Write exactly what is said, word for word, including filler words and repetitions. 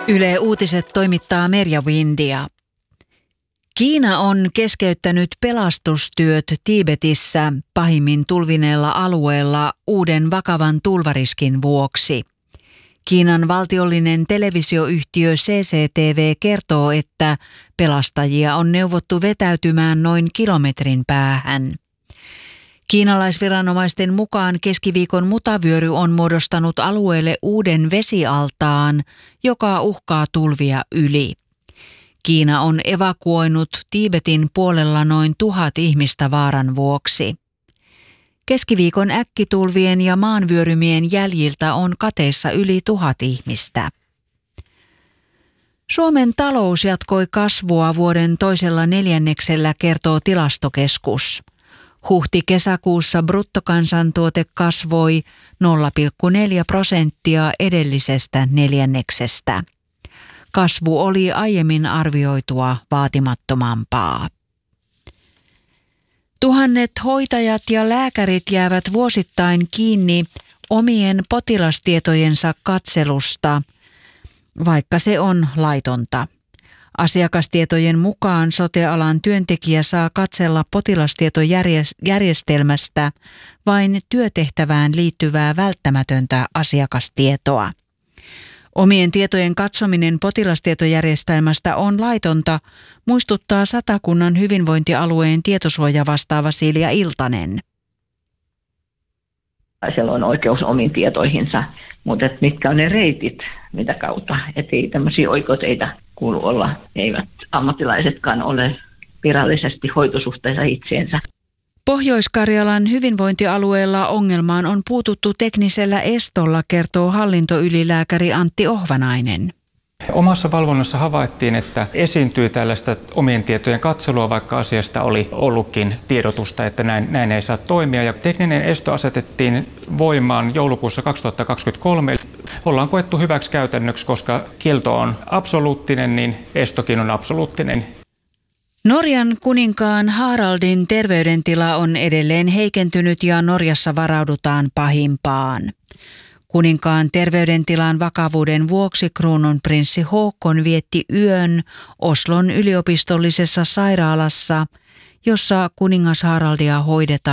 Yle Uutiset toimittaa Merja Windia. Kiina on keskeyttänyt pelastustyöt Tiibetissä pahimmin tulvineella alueella uuden vakavan tulvariskin vuoksi. Kiinan valtiollinen televisioyhtiö C C T V kertoo, että pelastajia on neuvottu vetäytymään noin kilometrin päähän. Kiinalaisviranomaisten mukaan keskiviikon mutavyöry on muodostanut alueelle uuden vesialtaan, joka uhkaa tulvia yli. Kiina on evakuoinut Tiibetin puolella noin tuhat ihmistä vaaran vuoksi. Keskiviikon äkkitulvien ja maanvyörymien jäljiltä on kateissa yli tuhat ihmistä. Suomen talous jatkoi kasvua vuoden toisella neljänneksellä, kertoo Tilastokeskus. Huhti-kesäkuussa bruttokansantuote kasvoi nolla pilkku neljä prosenttia edellisestä neljänneksestä. Kasvu oli aiemmin arvioitua vaatimattomampaa. Tuhannet hoitajat ja lääkärit jäävät vuosittain kiinni omien potilastietojensa katselusta, vaikka se on laitonta. Asiakastietojen mukaan sote-alan työntekijä saa katsella potilastietojärjestelmästä vain työtehtävään liittyvää välttämätöntä asiakastietoa. Omien tietojen katsominen potilastietojärjestelmästä on laitonta, muistuttaa Satakunnan hyvinvointialueen tietosuojavastaava Silja Iltanen. Siellä on oikeus omiin tietoihinsa, mutta et mitkä on ne reitit, mitä kautta. Et ei tämmöisiä oikoteita kuulu olla. Eivät ammattilaisetkaan ole virallisesti hoitosuhteessa itseensä. Pohjois-Karjalan hyvinvointialueella ongelmaan on puututtu teknisellä estolla, kertoo hallintoylilääkäri Antti Ohvanainen. Omassa valvonnassa havaittiin, että esiintyi tällaista omien tietojen katselua, vaikka asiasta oli ollutkin tiedotusta, että näin, näin ei saa toimia. Ja tekninen esto asetettiin voimaan joulukuussa kaksituhattakaksikymmentäkolme. Ollaan koettu hyväksi käytännöksi, koska kielto on absoluuttinen, niin estokin on absoluuttinen. Norjan kuninkaan Haraldin terveydentila on edelleen heikentynyt ja Norjassa varaudutaan pahimpaan. Kuninkaan terveydentilan vakavuuden vuoksi kruununprinssi Håkon vietti yön Oslon yliopistollisessa sairaalassa, jossa kuningas Haraldia hoidetaan